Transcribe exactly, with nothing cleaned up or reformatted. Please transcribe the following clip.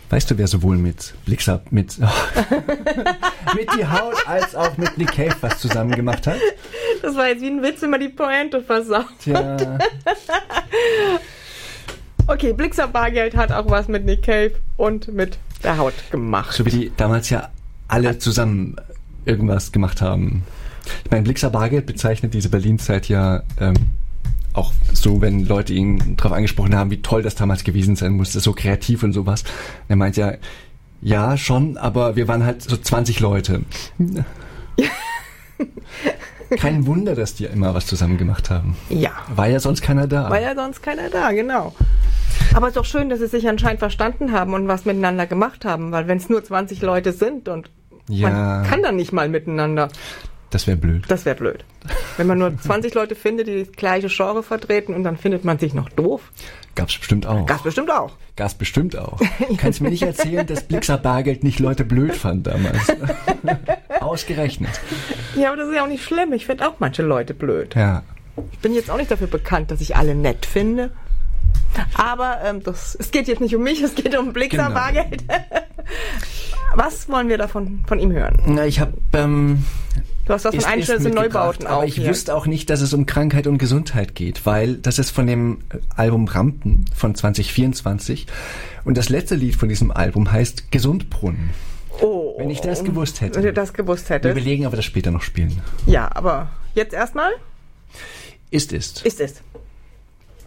Weißt du, wer sowohl mit Blixer, mit, oh, mit die Haut als auch mit Nick Cave was zusammen gemacht hat? Das war jetzt wie ein Witz, immer die Pointe versaut. Tja. Okay, Blixer Bargeld hat auch was mit Nick Cave und mit der Haut gemacht. So wie die damals ja alle zusammen irgendwas gemacht haben. Ich meine, Blixer Bargeld bezeichnet diese Berlin-Zeit ja ähm, auch so, wenn Leute ihn darauf angesprochen haben, wie toll das damals gewesen sein musste, so kreativ und sowas. Er meint ja, ja, schon, aber wir waren halt so zwanzig Leute. Kein Wunder, dass die immer was zusammen gemacht haben. Ja. War ja sonst keiner da. War ja sonst keiner da, genau. Aber es ist doch schön, dass sie sich anscheinend verstanden haben und was miteinander gemacht haben, weil wenn es nur zwanzig Leute sind und ja. man kann dann nicht mal miteinander. Das wäre blöd. Das wäre blöd. Wenn man nur zwanzig Leute findet, die das gleiche Genre vertreten und dann findet man sich noch doof. Gab's bestimmt auch. Gab's bestimmt auch. Gab's bestimmt auch. Kannst mir nicht erzählen, dass Blixer Bargeld nicht Leute blöd fand damals. Ausgerechnet. Ja, aber das ist ja auch nicht schlimm. Ich finde auch manche Leute blöd. Ja. Ich bin jetzt auch nicht dafür bekannt, dass ich alle nett finde. Aber ähm, das, es geht jetzt nicht um mich, es geht um Blixer Genau. Bargeld. Was wollen wir davon von ihm hören? Na, ich habe ähm, Du hast was von Einstellungs- und Neubauten aber auch ich hier. wusste auch nicht, dass es um Krankheit und Gesundheit geht, weil das ist von dem Album Rampen von zwanzig vierundzwanzig und das letzte Lied von diesem Album heißt Gesundbrunnen. Oh, Wenn ich das gewusst hätte. Wenn du das gewusst Wir hättest. überlegen, ob wir das später noch spielen. Ja, aber jetzt erstmal Ist ist. ist es.